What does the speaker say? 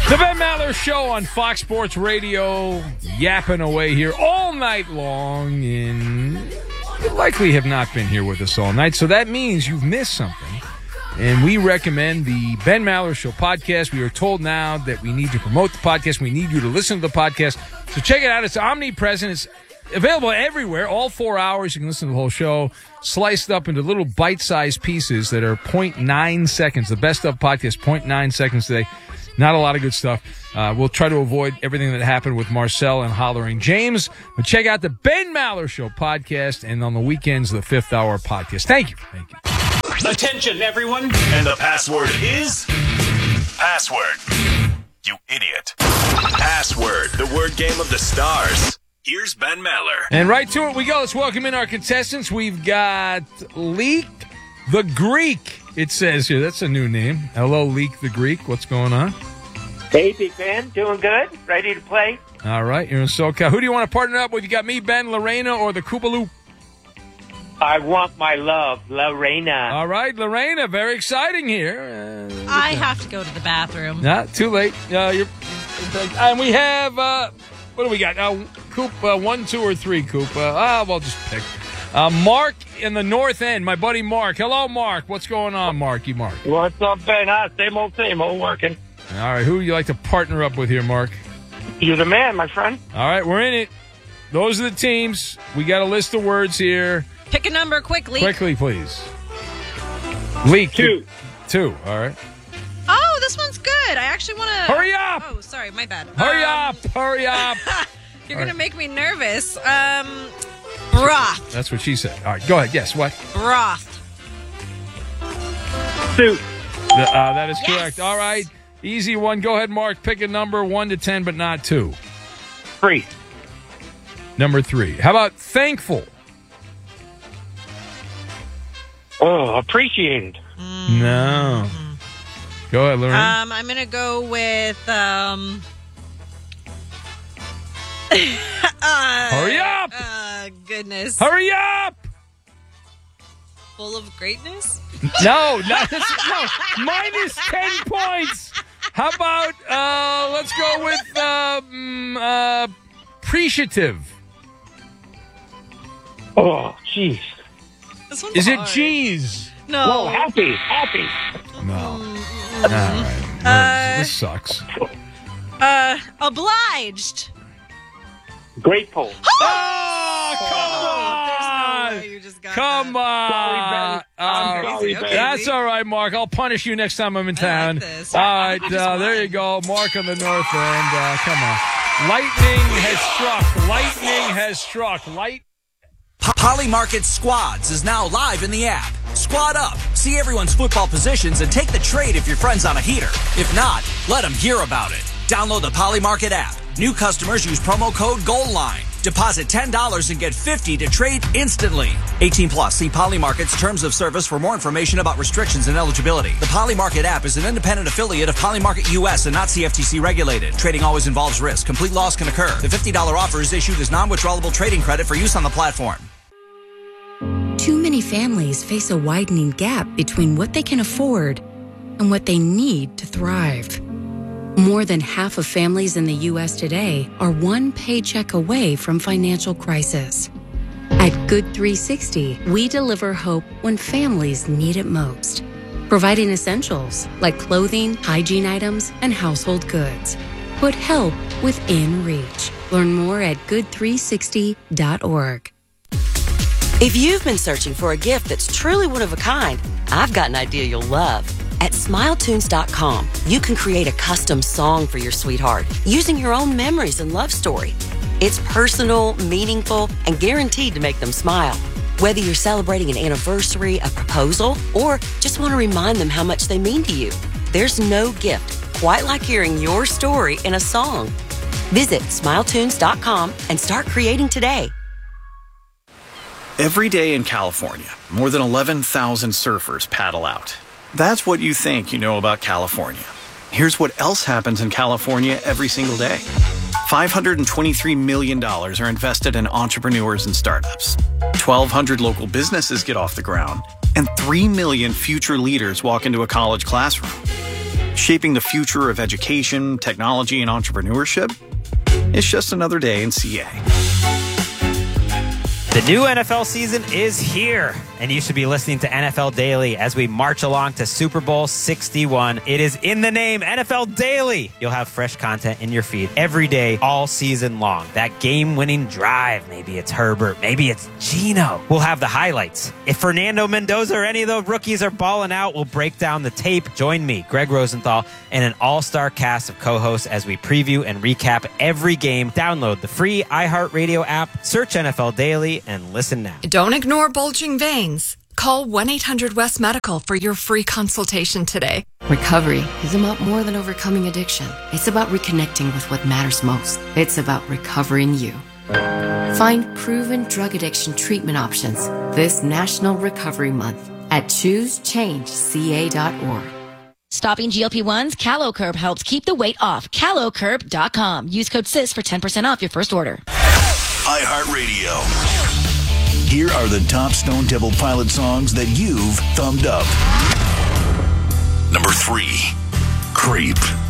The Ben Maller Show on Fox Sports Radio, yapping away here all night long, and you likely have not been here with us all night, so that means you've missed something. And we recommend the Ben Maller Show podcast. We are told now that we need to promote the podcast. We need you to listen to the podcast. So check it out. It's omnipresent. It's available everywhere, all 4 hours. You can listen to the whole show, sliced up into little bite-sized pieces that are 0.9 seconds. The best of podcast, 0.9 seconds today. Not a lot of good stuff. We'll try to avoid everything that happened with Marcel and Hollering James. But check out the Ben Maller Show podcast, and on the weekends, the Fifth Hour podcast. Thank you. Thank you. Attention, everyone. And the password is... Password. You idiot. Password, the word game of the stars. Here's Ben Maller. And right to it we go. Let's welcome in our contestants. We've got Leek the Greek, it says here. That's a new name. Hello, Leek the Greek. What's going on? Hey, Big Ben. Doing good? Ready to play? All right. You're in SoCal. Who do you want to partner up with? You got me, Ben, Lorena, or the Koopaloop? I want my love, Lorena. All right, Lorena. Very exciting here. I have to go to the bathroom. Not too late. And we have, what do we got? Coop, 1, 2, or 3, Coop. We'll just pick. Mark in the North End, my buddy Mark. Hello, Mark. What's going on, Marky Mark? What's up, Ben? Same old working. All right, who would you like to partner up with here, Mark? You're the man, my friend. All right, we're in it. Those are the teams. We got a list of words here. Pick a number quickly. Quickly, please. Leek. 2. 2, all right. Oh, this one's good. I actually want to... Hurry up! Oh, sorry, my bad. Hurry up! You're going to make me nervous. Broth. That's what she said. All right, go ahead. Yes, what? Broth. Soup. That is Yes. correct. All right, easy one. Go ahead, Mark. Pick a number 1 to 10, but not 2. 3. Number 3. How about thankful? Oh, appreciated. No. Go ahead, Lorraine. I'm going to go with... Hurry up! Goodness. Hurry up! Full of greatness? No, no. Minus 10 points. How about, let's go with appreciative. Oh, jeez. This one's Is it hard. cheese? No. Oh, happy. No. All right. This sucks. Obliged. Grateful. Oh, come on! There's no way you just got Come that. on! I'm sorry, Ben. That's all right, Mark. I'll punish you next time I'm in town. like this. All right, there you go. Mark on the North End. Come on. Lightning has struck. Poly Market Squads is now live in the app. Squad up, see everyone's football positions, and take the trade if your friend's on a heater. If not, let them hear about it. Download the Poly Market app. New customers use promo code GOALLINE. Deposit $10 and get $50 to trade instantly. 18 plus. See Poly Market's terms of service for more information about restrictions and eligibility. The Poly Market app is an independent affiliate of Poly Market US and not CFTC regulated. Trading always involves risk. Complete loss can occur. The $50 offer is issued as non-withdrawable trading credit for use on the platform. Too many families face a widening gap between what they can afford and what they need to thrive. More than half of families in the U.S. today are one paycheck away from financial crisis. At Good 360, we deliver hope when families need it most, providing essentials like clothing, hygiene items, and household goods. Put help within reach. Learn more at good360.org. If you've been searching for a gift that's truly one of a kind, I've got an idea you'll love. At SmileTunes.com, you can create a custom song for your sweetheart using your own memories and love story. It's personal, meaningful, and guaranteed to make them smile. Whether you're celebrating an anniversary, a proposal, or just want to remind them how much they mean to you, there's no gift quite like hearing your story in a song. Visit SmileTunes.com and start creating today. Every day in California, more than 11,000 surfers paddle out. That's what you think you know about California. Here's what else happens in California every single day. $523 million are invested in entrepreneurs and startups. 1,200 local businesses get off the ground, and 3 million future leaders walk into a college classroom. shaping the future of education, technology, and entrepreneurship. It's just another day in CA. The new NFL season is here, and you should be listening to NFL Daily as we march along to Super Bowl 61. It is in the name, NFL Daily. You'll have fresh content in your feed every day, all season long. That game-winning drive, maybe it's Herbert, maybe it's Geno. We'll have the highlights. If Fernando Mendoza or any of the rookies are balling out, we'll break down the tape. Join me, Greg Rosenthal, and an all-star cast of co-hosts as we preview and recap every game. Download the free iHeartRadio app, search NFL Daily, and listen now. Don't ignore bulging veins. Call 1-800-WEST-MEDICAL for your free consultation today. Recovery is about more than overcoming addiction. It's about reconnecting with what matters most. It's about recovering you. Find proven drug addiction treatment options this National Recovery Month at ChooseChangeCA.org. Stopping GLP-1s, CaloCurb helps keep the weight off. CaloCurb.com. Use code SIS for 10% off your first order. iHeartRadio. Here are the top Stone Temple Pilot songs that you've thumbed up. Number 3, Creep.